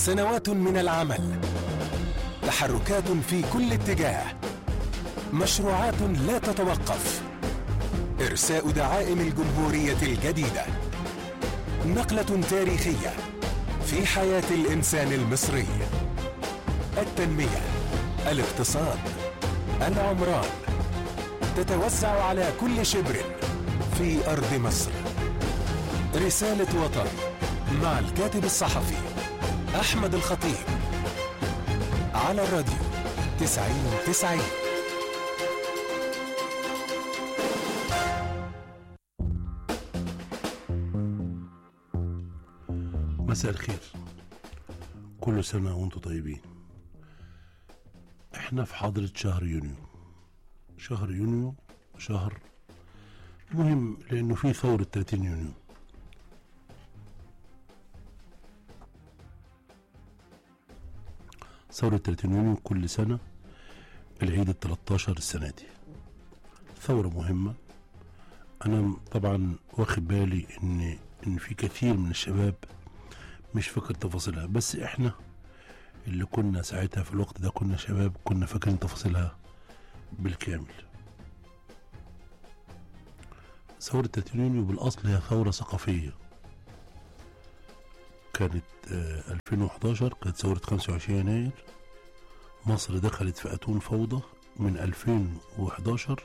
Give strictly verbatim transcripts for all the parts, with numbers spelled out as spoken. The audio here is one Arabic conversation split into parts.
سنوات من العمل، تحركات في كل اتجاه، مشروعات لا تتوقف، إرساء دعائم الجمهورية الجديدة، نقلة تاريخية في حياة الإنسان المصري. التنمية، الاقتصاد، العمران تتوزع على كل شبر في أرض مصر. رسالة وطن مع الكاتب الصحفي أحمد الخطيب على الراديو تسعين تسعين. مساء الخير، كل سنة وانتم طيبين. احنا في حضرة شهر يونيو. شهر يونيو شهر مهم لانه فيه ثورة ثلاثين يونيو. ثورة ثلاثين يونيو كل سنة، العيد التلتاشر السنة دي. ثورة مهمة. انا طبعا واخد بالي ان ان في كثير من الشباب مش فاكر تفاصيلها، بس احنا اللي كنا ساعتها في الوقت ده كنا شباب، كنا فاكرين تفاصيلها بالكامل. ثورة ثلاثين يونيو بالاصل هي ثورة ثقافية. كانت آه ألفين وحداشر، كانت ثورة خمسة وعشرين يناير. مصر دخلت في اتون فوضى من ألفين وحداشر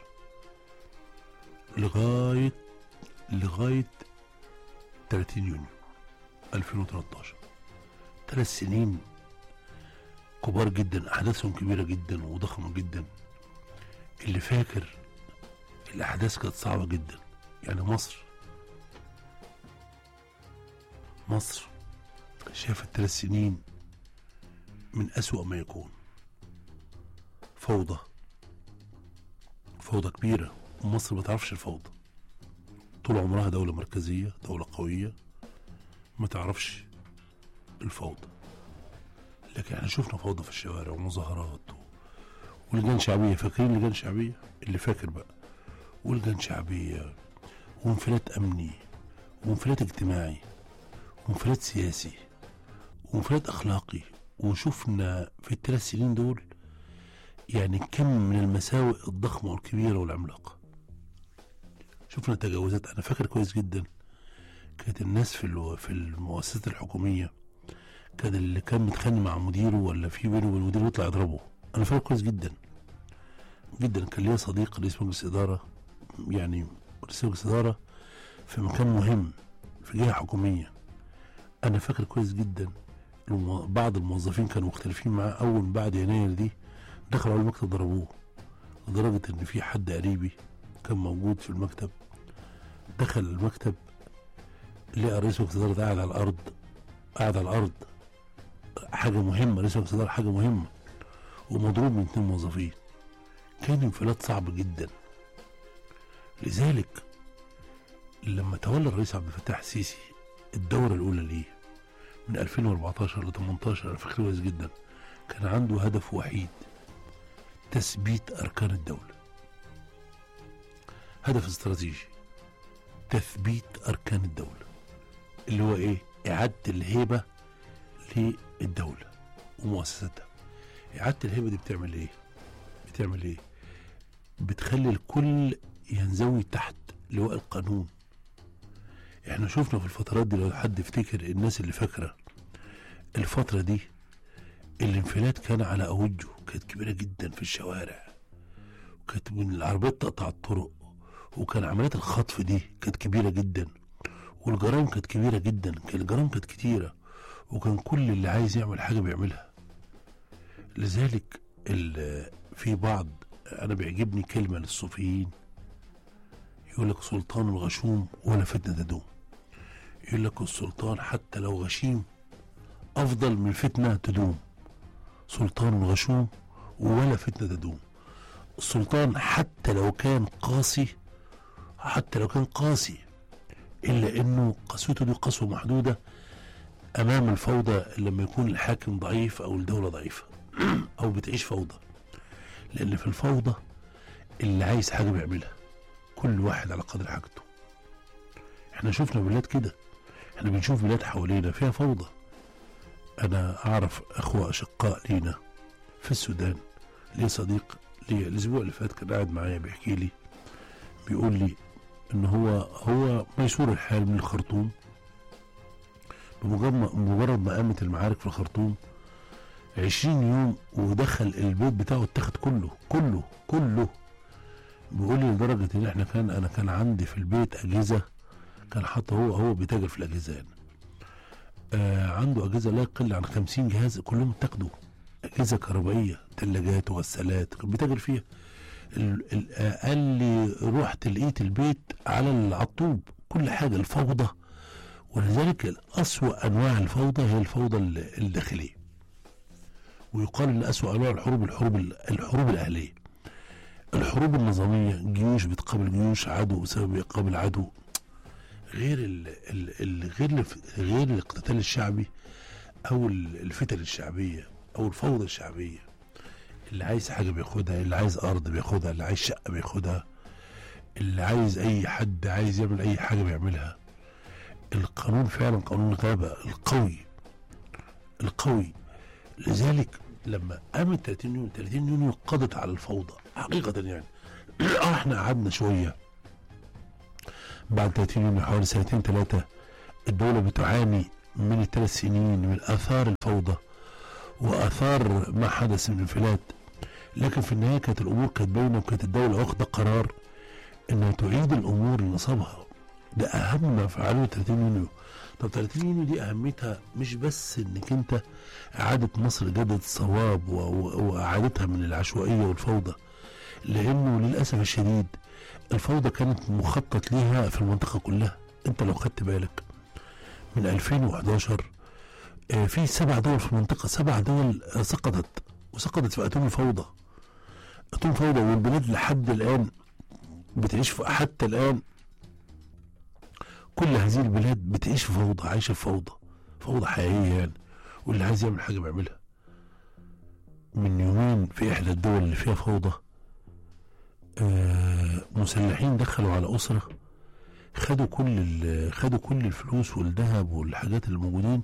لغاية لغاية ثلاثين يونيو ألفين وتلتاشر. ثلاث سنين كبار جدا، احداثهم كبيرة جدا وضخمة جدا. اللي فاكر الاحداث كانت صعبة جدا. يعني مصر مصر شافت ثلاث سنين من اسوأ ما يكون. فوضى فوضى كبيرة، ومصر ما تعرفش الفوضى. طول عمرها دولة مركزية، دولة قوية، ما تعرفش الفوضى. لكن احنا شفنا فوضى في الشوارع ومظاهرات و... ولجان شعبية. فاكرين لجان شعبية؟ اللي فاكر بقى. ولجان شعبية وانفلات امني وانفلات اجتماعي وانفلات سياسي وانفلات اخلاقي. وشفنا في الثلاث سنين دول يعني كم من المساوئ الضخمة والكبيرة والعملاقة. شفنا تجاوزات. انا فاكر كويس جدا، كانت الناس في الو... في المؤسسات الحكومية، كان اللي كان متخانق مع مديره ولا في بينه وبين مديره يطلع يضربه. انا فاكر كويس جدا جدا. كان ليا صديق رئيس مجلس اداره، يعني رئيس مجلس اداره في مكان مهم في جهه حكوميه. انا فاكر كويس جدا بعض الموظفين كانوا مختلفين معاه. اول بعد يناير دي دخلوا على المكتب ضربوه، لدرجه ان في حد قريبي كان موجود في المكتب، دخل المكتب لقى رئيس مجلس اداره قاعد على الارض قاعد على الارض حاجه مهمه، رئيس مجلس اداره حاجه مهمه، ومضروب من اثنين موظفين. كان انفلات صعب جدا. لذلك لما تولى الرئيس عبد الفتاح السيسي الدوره الاولى ليه من ألفين وأربعتاشر ل تمنتاشر، انا فاكر كويس جدا، كان عنده هدف وحيد: تثبيت اركان الدوله. هدف استراتيجي، تثبيت اركان الدوله، اللي هو ايه؟ اعاده الهيبه للدوله ومؤسساتها. اعاده الهيبه دي بتعمل ايه؟ بتعمل ايه؟ بتخلي الكل ينزوي تحت لواء القانون. احنا شفنا في الفترات دي، لو حد يفتكر، الناس اللي فاكره الفتره دي، الانفلات كان على اوجه، كانت كبيره جدا في الشوارع، وكانت من العربيات تقطع الطرق، وكان عمليات الخطف دي كانت كبيره جدا، والجرائم كانت كبيره جدا. كان الجرائم كانت كتيره، وكان كل اللي عايز يعمل حاجه بيعملها. لذلك في بعض، انا بيعجبني كلمه للصوفيين، يقول لك: سلطان الغشوم ولا فتنه تدوم. يقول لك السلطان حتى لو غشيم افضل من فتنه تدوم. سلطان الغشوم ولا فتنه تدوم. السلطان حتى لو كان قاسي حتى لو كان قاسي الا انه قسوته دي قسوه محدوده امام الفوضى، لما يكون الحاكم ضعيف او الدوله ضعيفه او بتعيش فوضى. لان في الفوضى اللي عايز حاجه بيعملها، كل واحد على قدر حاجته. احنا شفنا بلاد كده، احنا بنشوف بلاد حوالينا فيها فوضى، انا اعرف اخوة اشقاء لينا في السودان. ليه صديق لي الاسبوع اللي فات كان قاعد معايا بيحكي لي، بيقول لي ان هو هو ميسور الحال من الخرطوم. بمجرد بمجرد ما قامت المعارك في الخرطوم عشرين يوم ودخل البيت بتاعه اتاخد كله كله كله. بيقول لي لدرجة ان احنا كان انا كان عندي في البيت اجهزة، كان حاطه هو هو بيتاجر في الاجهزة يعني. آه عنده اجهزة لا يقل عن خمسين جهاز كلهم اتاخدوا، اجهزة كهربائية، ثلاجات وغسالات كان بيتاجر فيها. قال لي رحت لقيت البيت على العطوب، كل حاجة الفوضى. ولذلك أسوأ أنواع الفوضى هي الفوضى الداخلية. ويقال أن أسوأ أنواع الحروب الحروب الحروب الأهلية. الحروب النظامية جيوش بتقابل جيوش، عدو بسبب يقابل عدو، غير ال ال ال غير غير الاقتتال الشعبي أو الفتن الشعبية أو الفوضى الشعبية. اللي عايز حاجة بياخدها، اللي عايز أرض بياخدها، اللي عايز شقة بياخدها، اللي عايز أي حد عايز يعمل أي حاجة بيعملها. القانون فعلا قانون غابة القوي القوي. لذلك لما قامت ثلاثين يونيو ثلاثين يونيو قضت على الفوضى حقيقة يعني. اه احنا قعدنا شوية بعد ثلاثين يونيو حوالي سنتين ثلاثة الدولة بتعاني من الثلاث سنين من آثار الفوضى وآثار ما حدث من انفلات. لكن في النهاية كانت الأمور كانت باينة، وكانت الدولة واخدة قرار إنها تعيد الأمور لنصابها. ده أهم ما فعله ثلاثين يونيو. طب ثلاثين يونيو دي أهميتها مش بس إنك أنت إعادة مصر جدة الصواب وإعادتها من العشوائية والفوضى، لأنه للأسف الشديد الفوضى كانت مخطط ليها في المنطقة كلها. أنت لو خدت بالك من ألفين وحداشر في سبع دول في المنطقة، سبع دول سقطت وسقطت في أتون الفوضى. أتون فوضى، والبلاد لحد الآن بتعيش في، حتى الآن كل هذه البلاد بتعيش في فوضى، عايشة في فوضى، فوضى حقيقية يعني. واللي عايز يعمل حاجة بيعملها. من يومين في إحدى الدول اللي فيها فوضى آه مسلحين دخلوا على أسرة، خدوا كل خدوا كل الفلوس والذهب والحاجات اللي موجودين،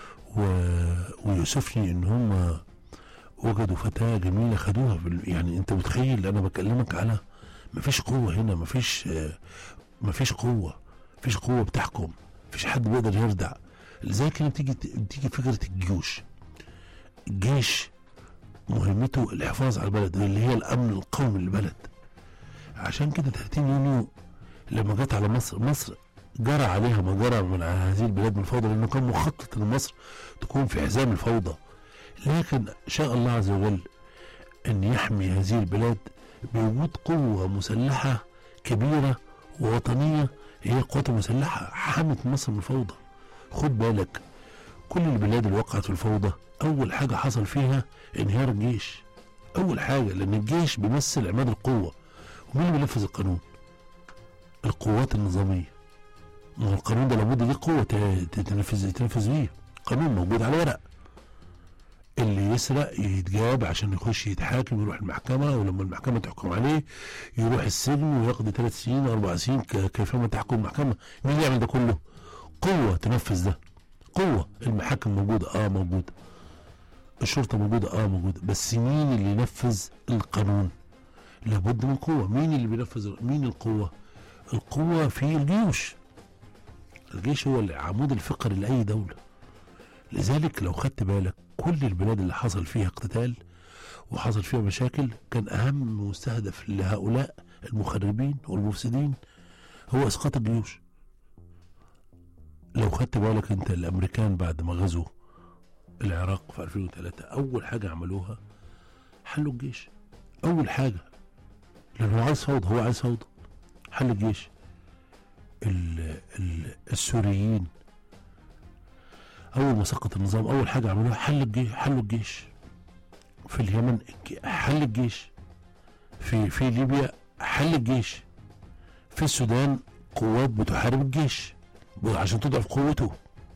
ويوسفني ان هم وجدوا فتاة جميلة خدوها. يعني انت متخيل، انا بكلمك على مفيش قوة هنا، مفيش مفيش قوة مفيش قوة بتحكم، مفيش حد بيقدر يردع. لذلك بتيجي بتيجي فكرة الجيوش. الجيش مهمته الحفاظ على البلد اللي هي الامن القومي للبلد. عشان كده ثلاثين يونيو لما جت على مصر، مصر جرى عليها ما جرى من على هذه البلاد من الفوضى، لانه كان مخطط ان مصر تكون في حزام الفوضى. لكن شاء الله عز وجل ان يحمي هذه البلاد بوجود قوة مسلحة كبيرة ووطنية، هي القوات المسلحة حمت مصر من الفوضى. خد بالك كل البلاد اللي وقعت في الفوضى اول حاجة حصل فيها انهيار الجيش، اول حاجة، لان الجيش بيمثل عماد القوة. ومين اللي بينفذ القانون؟ القوات النظامية. ما هو القانون ده لابد دي قوة تنفذ تنفذ بيه. قانون موجود على ورق. اللي يسرق يتجاب عشان يخش يتحاكم، يروح المحكمة، ولما المحكمة تحكم عليه يروح السجن ويقضي ثلاث سنين أربع سنين كيفما تحكم المحكمة. مين اللي يعمل ده كله؟ قوة تنفذ ده. قوة. المحاكم موجودة، اه موجودة. الشرطة موجودة، اه موجودة. بس مين اللي ينفذ القانون؟ لابد من قوة. مين اللي بينفذ؟ مين القوة؟ القوة في الجيوش. الجيش هو العمود الفقري لأي دولة. لذلك لو خدت بالك كل البلاد اللي حصل فيها اقتتال وحصل فيها مشاكل كان أهم مستهدف لهؤلاء المخربين والمفسدين هو إسقاط الجيوش. لو خدت بالك أنت الأمريكان بعد ما غزوا العراق في ألفين وثلاثة أول حاجة عملوها حلوا الجيش. أول حاجة، لأنه عايز فوضى، هو عايز فوضى، حل الجيش. ال ال السوريين أول ما سقط النظام أول حاجة عملوها حل الجيش، حلوا الجيش. في اليمن حل الجيش، في في ليبيا حل الجيش، في السودان قوات بتحارب الجيش عشان تضعف قوته.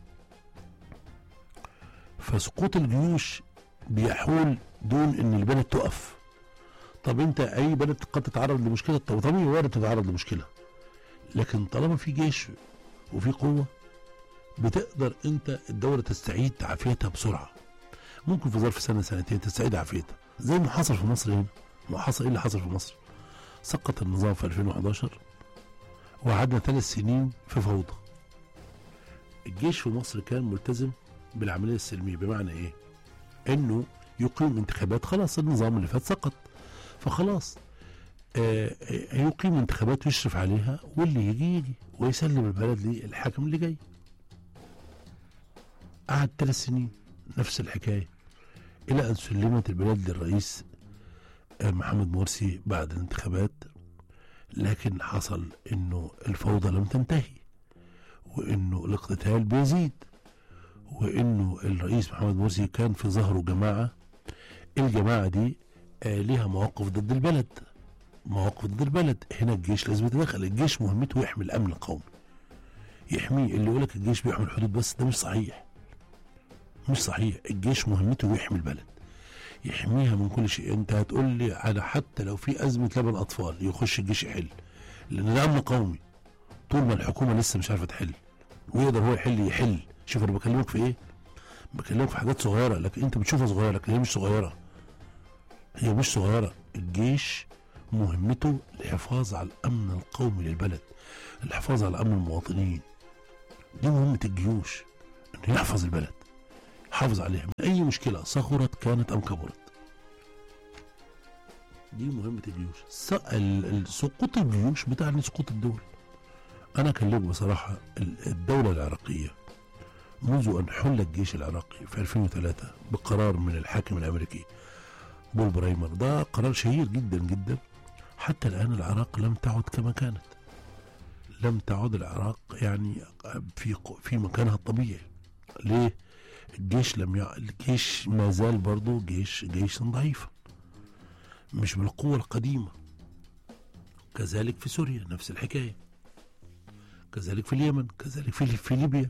فسقوط الجيوش بيحول دون ان البلد تقف. طب انت اي بلد قد تتعرض لمشكله، طب طبيعي وارد تتعرض لمشكله، لكن طالما في جيش وفي قوه بتقدر انت الدولة تستعيد عافيتها بسرعة، ممكن في ظرف سنة سنتين تستعيد عافيتها، زي ما حصل في مصر هنا. ما حصل ايه اللي حصل في مصر؟ سقط النظام في ألفين وحداشر وقعدنا ثلاث سنين في فوضى. الجيش في مصر كان ملتزم بالعملية السلمية، بمعنى ايه؟ انه يقيم انتخابات، خلاص النظام اللي فات سقط، فخلاص آه يقيم انتخابات ويشرف عليها، واللي يجي يجي ويسلم البلد للحاكم اللي جاي. قعد ثلاث سنين نفس الحكاية، إلى أن سلمت البلاد للرئيس آه محمد مرسي بعد الانتخابات. لكن حصل إنه الفوضى لم تنتهي، وإنه الاقتتال بيزيد، وإنه الرئيس محمد مرسي كان في ظهره جماعة، الجماعة دي آه ليها مواقف ضد البلد، مواقف ضد البلد. هنا الجيش لازم يتدخل. الجيش مهمته يحمي الامن القومي، يحميه. اللي يقول لك الجيش بيحمي الحدود بس، ده مش صحيح، مش صحيح. الجيش مهمته يحمي البلد، يحميها من كل شيء. انت هتقول لي على حتى لو في ازمه لبن اطفال يخش الجيش يحل، لان ده امن قومي. طول ما الحكومه لسه مش عارفه تحل ويقدر هو يحل يحل. شوف انا بكلمك في ايه؟ بكلمك في حاجات صغيره، لكن انت بتشوفها صغيره، لكن هي مش صغيره، هي مش صغيره. الجيش مهمته الحفاظ على الامن القومي للبلد، الحفاظ على امن المواطنين. دي مهمه الجيوش، انه يحفظ البلد، يحافظ عليها من اي مشكله، صغرت كانت ام كبرت. دي مهمه الجيوش. سقوط الجيوش بتعني سقوط الدول. انا اكلمك بصراحه، الدوله العراقيه منذ ان حل الجيش العراقي في ألفين وثلاثة بقرار من الحاكم الامريكي بول برايمر، ده قرار شهير جدا جدا، حتى الآن العراق لم تعد كما كانت، لم تعد العراق يعني في في مكانها الطبيعي. ليه؟ الجيش لم يع... الجيش ما زال برضه جيش جيش ضعيف، مش بالقوة القديمة. كذلك في سوريا نفس الحكاية، كذلك في اليمن، كذلك في في ليبيا.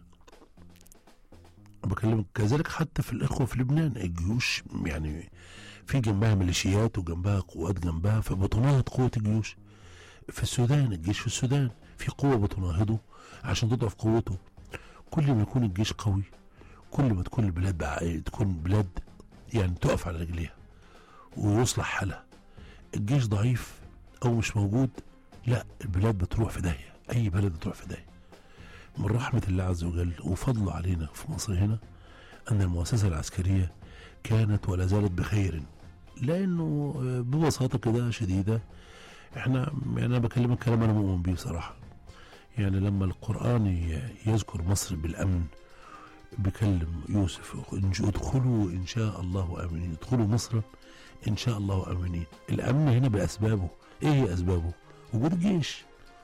بكلمك كذلك حتى في الإخوة في لبنان، الجيوش يعني في جنبها ميليشيات وجنبها قوات جنبها، فبتناهض قوة الجيوش. في السودان الجيش في السودان في قوة بتناهضه عشان تضعف قوته. كل ما يكون الجيش قوي، كل ما تكون البلاد بقى تكون بلاد يعني تقف على رجليها ويصلح حالها. الجيش ضعيف أو مش موجود، لا البلاد بتروح في داهية، أي بلد بتروح في داهية. من رحمة الله عز وجل وفضله علينا في مصر هنا أن المؤسسة العسكرية كانت ولا زالت بخير، لأنه ببساطة كده شديدة احنا يعني أنا بكلمك كلام أنا مؤمن بيه بصراحة. يعني لما القرآن يذكر مصر بالأمن، بيكلم يوسف ادخلوا إن شاء الله آمنين، ادخلوا مصر إن شاء الله آمنين. الأمن هنا بأسبابه. إيه هي أسبابه؟ وجود الجيش.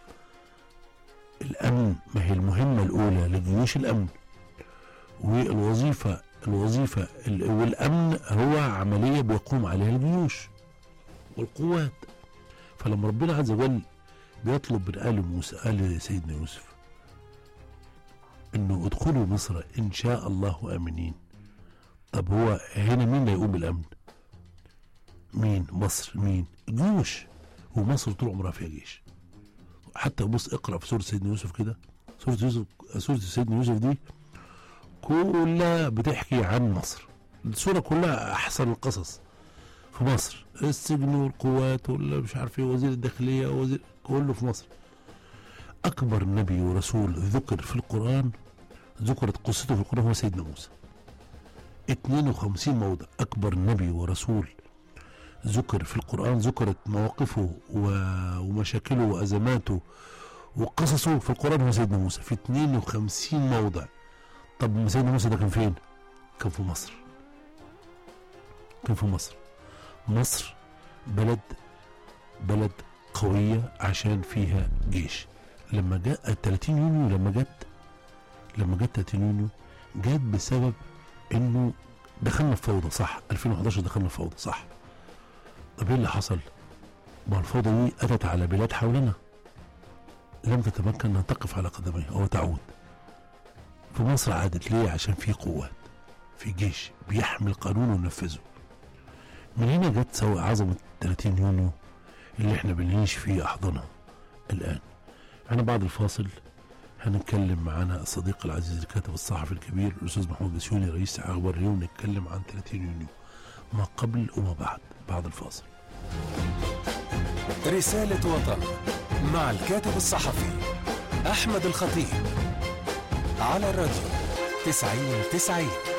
الأمن ما هي المهمة الأولى للجيوش الأمن، والوظيفة الوظيفة والأمن هو عملية بيقوم عليها الجيوش والقوات. فلما ربنا عز وجل بيطلب من آل موسى آل سيدنا يوسف إنه ادخلوا مصر إن شاء الله آمنين، طب هو هنا مين اللي يقوم بالأمن؟ مين؟ مصر. مين؟ الجيوش. ومصر طول عمرها فيها جيش. حتى بص اقرأ في سورة سيدنا يوسف كده، سورة يوسف سورة سيدنا يوسف دي كلها بتحكي عن مصر. السورة كلها أحسن القصص في مصر، السجن والقوات ولا مش عارف ايه، وزير الداخلية وزير، كله في مصر. أكبر نبي ورسول ذكر في القرآن، ذكرت قصته في القرآن، هو سيدنا موسى. اثنين وخمسين موضع أكبر نبي ورسول ذكر في القرآن، ذكرت مواقفه ومشاكله وأزماته وقصصه في القرآن هو سيدنا موسى في اثنين وخمسين موضع. طب سيدنا موسى ده كان فين؟ كان في مصر. كان في مصر. مصر بلد بلد قوية عشان فيها جيش. لما جاء ثلاثين يونيو، لما جت لما جت ثلاثين يونيو جت بسبب انه دخلنا في فوضى، صح؟ ألفين وحداشر دخلنا في فوضى، صح؟ طب ايه اللي حصل؟ ما الفوضى دي اتت على بلاد حولنا لم تتمكن انها تقف على قدميها او تعود. في مصر عادت ليه؟ عشان في قوات، في جيش بيحمي القانون وينفذه. من هنا جت سواء عظمة ثلاثين يونيو اللي احنا بنعيش فيه احضانها الان. احنا بعد الفاصل هنتكلم معنا الصديق العزيز الكاتب الصحفي الكبير الأستاذ محمود بسيوني رئيس أخبار اليوم. نتكلم عن ثلاثين يونيو، ما قبل وما بعد، بعد الفاصل. رسالة وطن مع الكاتب الصحفي أحمد الخطيب على الراديو تسعين تسعين.